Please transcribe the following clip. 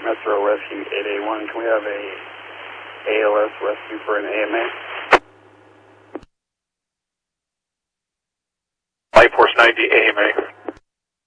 Metro Rescue 881. Can we have a ALS rescue for an AMA? Light Force 90 AMA.